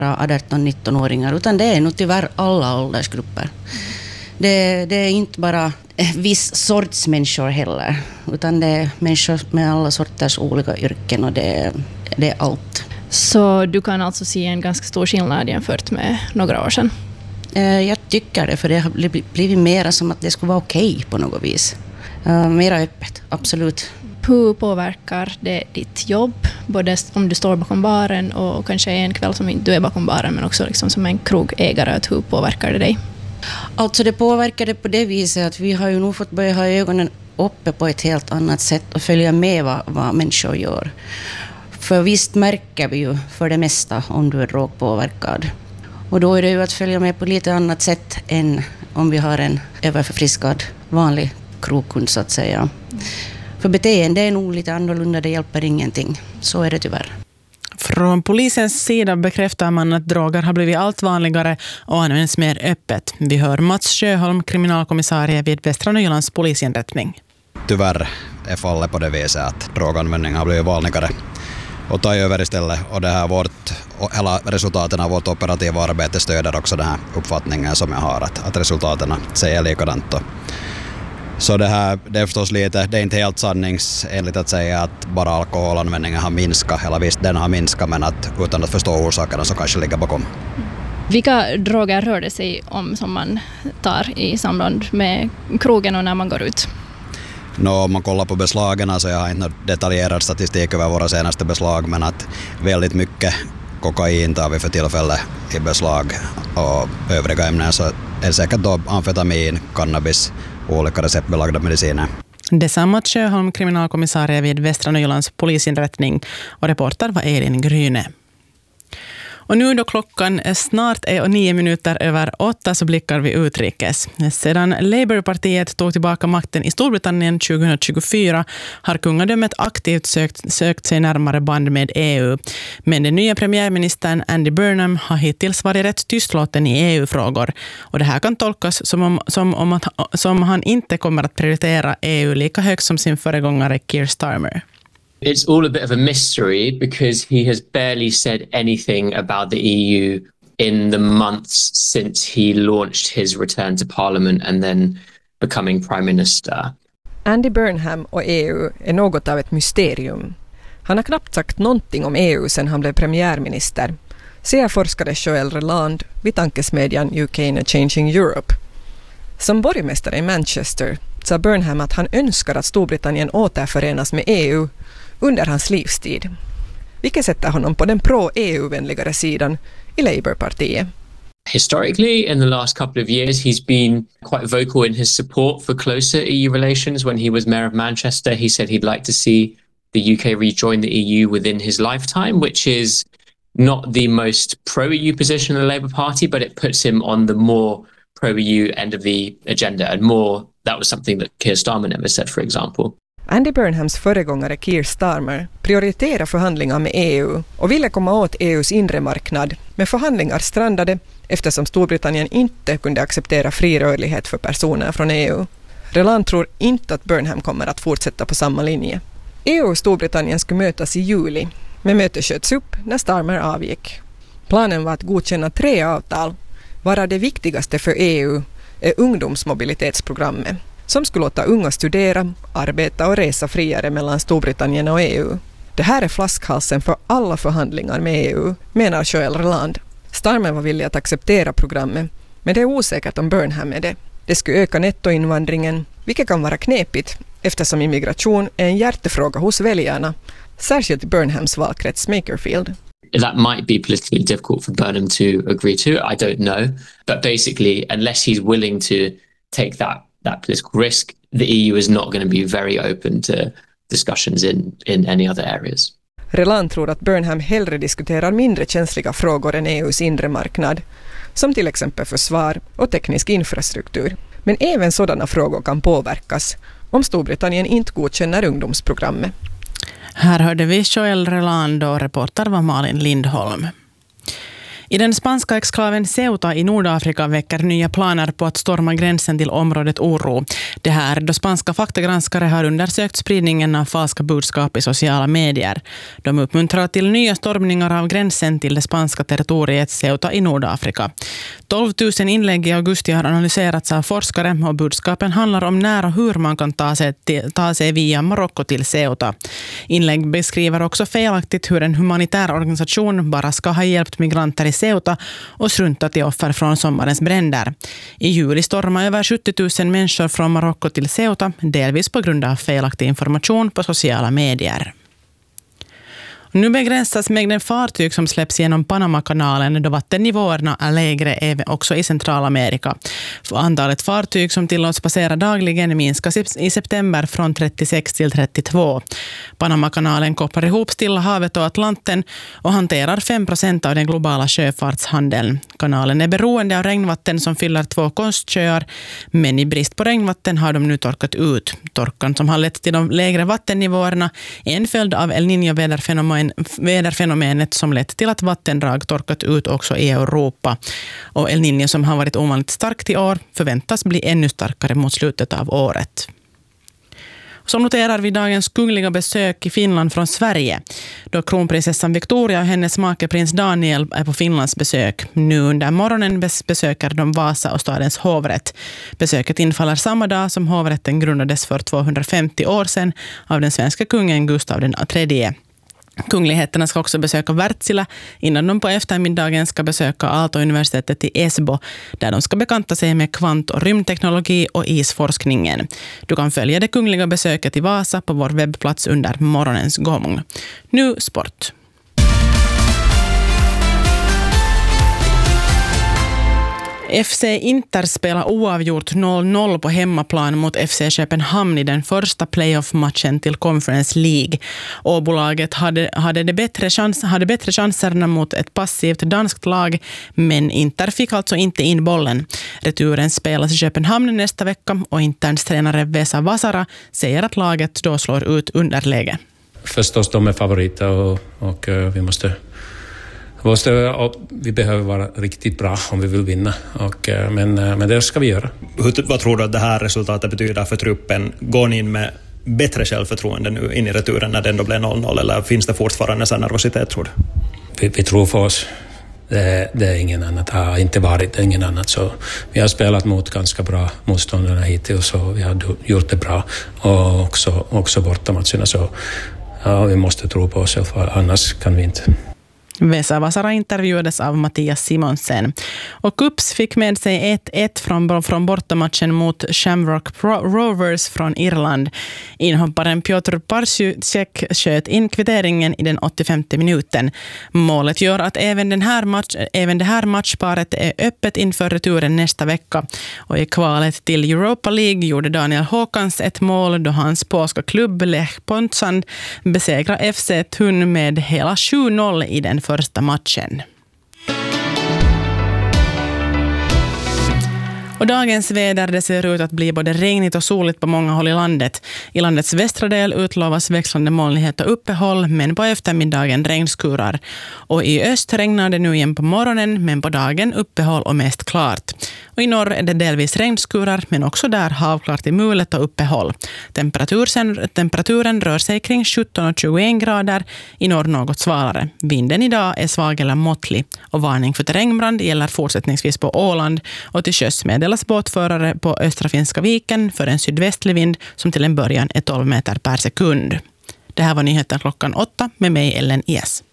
18-19-åringar, utan det är nog tyvärr alla åldersgrupper. Det är inte bara viss sorts människor heller, utan det är människor med alla sorters olika yrken, och det är allt. Så du kan alltså se en ganska stor skillnad jämfört med några år sedan? Jag tycker det, för det har blivit mer som att det skulle vara okej på något vis. Mera öppet, absolut. Hur påverkar det ditt jobb, både om du står bakom baren och kanske en kväll som inte du är bakom baren, men också liksom som en krogägare, att hur påverkar det dig? Alltså det påverkar det på det viset att vi har ju nog fått börja ha ögonen uppe på ett helt annat sätt och följa med vad människor gör. För visst märker vi ju för det mesta om du är drogpåverkad. Och då är det ju att följa med på lite annat sätt än om vi har en överförfriskad vanlig krogkund så att säga. För beteende är nog lite annorlunda, det hjälper ingenting. Så är det tyvärr. Från polisens sida bekräftar man att droger har blivit allt vanligare och används mer öppet. Vi hör Mats Sjöholm, kriminalkommissarie vid Västra Nylands polisinrättning. Tyvärr är fallet på det viset att droganvändning har blivit vanligare och tar över istället. Och det här hela resultaten av vårt operativa arbete stöder också den här uppfattningen som jag har, att resultaten säger likadant. Så det är förstås det är inte helt sanningsenligt att säga att bara alkoholanvändningen har minskat, eller visst den har minskat, men att utan att förstå orsakerna så kanske ligger bakom. Vilka droger rör det sig om som man tar i samband med krogen och när man går ut? Om man kollar på beslagen, så jag har inte detaljerad statistik över våra senaste beslag, men att väldigt mycket kokain tar vi för tillfället i beslag, och övriga ämnen så är säkert då amfetamin, cannabis, olika receptbelagda mediciner. Detsamma Sjöholm, kriminalkommissarie vid Västra Nylands polisinrättning, och reporter var Elin Gryne. Och nu då klockan snart är 8:09 så blickar vi utrikes. Sedan Labourpartiet tog tillbaka makten i Storbritannien 2024 har kungadömet aktivt sökt sig närmare band med EU. Men den nya premiärministern Andy Burnham har hittills varit rätt tystlåten i EU-frågor. Och det här kan tolkas som han inte kommer att prioritera EU lika högt som sin föregångare Keir Starmer. It's all a bit of a mystery because he has barely said anything about the EU in the months since he launched his return to Parliament and then becoming Prime Minister. Andy Burnham och EU är något av ett mysterium. Han har knappt sagt någonting om EU sedan han blev premiärminister, säger forskare Joel Reland vid tankesmedjan UK in Changing Europe. Som borgmästare i Manchester sa Burnham att han önskar att Storbritannien återförenas med EU under hans livstid, vilket sätter honom på den pro-EU-vänligare sidan i Labour-partiet. Historically, in the last couple of years, he's been quite vocal in his support for closer EU relations. When he was mayor of Manchester, he said he'd like to see the UK rejoin the EU within his lifetime, which is not the most pro-EU position in the Labour Party, but it puts him on the more pro-EU end of the agenda, and that was something that Keir Starmer never said, for example. Andy Burnhams föregångare Keir Starmer prioriterar förhandlingar med EU och ville komma åt EUs inre marknad, men förhandlingar strandade eftersom Storbritannien inte kunde acceptera fri rörlighet för personer från EU. Reland tror inte att Burnham kommer att fortsätta på samma linje. EU och Storbritannien skulle mötas i juli, men mötet sköts upp när Starmer avgick. Planen var att godkänna 3 avtal, varav det viktigaste för EU är ungdomsmobilitetsprogrammet, som skulle låta unga studera, arbeta och resa friare mellan Storbritannien och EU. Det här är flaskhalsen för alla förhandlingar med EU, menar Joel Reland. Starmer var villig att acceptera programmet, men det är osäkert om Burnham är det. Det skulle öka nettoinvandringen, vilket kan vara knepigt eftersom immigration är en hjärtefråga hos väljarna, särskilt i Burnhams valkrets Makerfield. That might be politically difficult for Burnham to agree to, I don't know. But basically, unless he's willing to take that political risk, the EU is not going to be very open to discussions in any other areas. Reland tror att Burnham hellre diskuterar mindre känsliga frågor än EUs inre marknad, som till exempel försvar och teknisk infrastruktur. Men även sådana frågor kan påverkas om Storbritannien inte godkänner ungdomsprogrammet. Här hörde vi Joel Reland och reporter var Malin Lindholm. I den spanska exklaven Ceuta i Nordafrika väcker nya planer på att storma gränsen till området oro. Det här då spanska faktagranskare har undersökt spridningen av falska budskap i sociala medier. De uppmuntrar till nya stormningar av gränsen till det spanska territoriet Ceuta i Nordafrika. 12 000 inlägg i augusti har analyserats av forskare och budskapen handlar om när och hur man kan ta sig via Marocko till Ceuta. Inlägg beskriver också felaktigt hur en humanitär organisation bara ska ha hjälpt migranter i Ceuta och struntat i offer från sommarens bränder. I juli stormade över 70 000 människor från Marocko till Ceuta, delvis på grund av felaktig information på sociala medier. Nu begränsas mängden fartyg som släpps genom Panamakanalen då vattennivåerna är lägre även också i Centralamerika. Antalet fartyg som tillåts passera dagligen minskas i september från 36 till 32. Panamakanalen kopplar ihop Stilla havet och Atlanten och hanterar 5% av den globala sjöfartshandeln. Kanalen är beroende av regnvatten som fyller 2 konstsjöar, men i brist på regnvatten har de nu torkat ut. Torkan som har lett till de lägre vattennivåerna är en följd av El Niño-väderfenomenet som lett till att vattendrag torkat ut också i Europa. Och El Niño som har varit ovanligt starkt i år förväntas bli ännu starkare mot slutet av året. Som noterar vi dagens kungliga besök i Finland från Sverige. Då kronprinsessan Victoria och hennes make prins Daniel är på Finlands besök. Nu under morgonen besöker de Vasa och stadens hovrätt. Besöket infaller samma dag som hovrätten grundades för 250 år sedan av den svenska kungen Gustav III. Kungligheterna ska också besöka Wärtsilä innan de på eftermiddagen ska besöka Aalto-universitetet i Esbo där de ska bekanta sig med kvant- och rymdteknologi och isforskningen. Du kan följa det kungliga besöket i Vasa på vår webbplats under morgonens gång. Nu sport. FC Inter spelar oavgjort 0-0 på hemmaplan mot FC Köpenhamn i den första playoff-matchen till Conference League. Åbolaget hade bättre chanserna mot ett passivt danskt lag, men Inter fick alltså inte in bollen. Returen spelas i Köpenhamn nästa vecka och Interns tränare Vesa Vasara säger att laget då slår ut underläge. Förstås de är favoriter och vi behöver vara riktigt bra om vi vill vinna, men det ska vi göra. Vad tror du att det här resultatet betyder för truppen? Går ni in med bättre självförtroende nu in i returen när det ändå blev 0-0, eller finns det fortfarande en nervositet, tror du? Vi tror för oss. Det är ingen annat, har inte varit ingen annat. Så vi har spelat mot ganska bra motståndarna hittills så vi har gjort det bra och också bortamatcherna, så ja, vi måste tro på oss själva, annars kan vi inte. Vesa Vasara intervjuades av Mattias Simonsen. Och Kups fick med sig 1-1 från bortamatchen mot Shamrock Rovers från Irland. Inhopparen Piotr Parsiuczek sköt in kvitteringen i den 85:e minuten. Målet gör att även det här matchparet är öppet inför returen nästa vecka. Och i kvalet till Europa League gjorde Daniel Håkans ett mål då hans polska klubb Lech Poznań besegrade FC Thun med hela 7-0 i den första matchen. Och dagens väder, det ser ut att bli både regnigt och soligt på många håll i landet. I landets västra del utlovas växlande molnighet och uppehåll, men på eftermiddagen regnskurar. Och i öst regnar det nu igen på morgonen, men på dagen uppehåll och mest klart. Och i norr är det delvis regnskurar, men också där havklart i mulet och uppehåll. Temperaturen rör sig kring 17 och 21 grader, i norr något svalare. Vinden idag är svag eller måttlig, och varning för terrängbrand gäller fortsättningsvis på Åland, och till sjöss meddelas båtförare på Östra Finska viken för en sydvästlig vind som till en början är 12 meter per sekund. Det här var nyheten klockan 8 med mig, Ellen Ies.